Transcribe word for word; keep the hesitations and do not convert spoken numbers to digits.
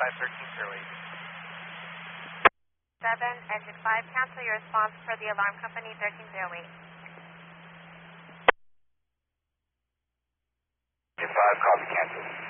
five, thirteen zero eight. seven, exit five, cancel your response for the alarm company thirteen zero eight. five, copy, cancel.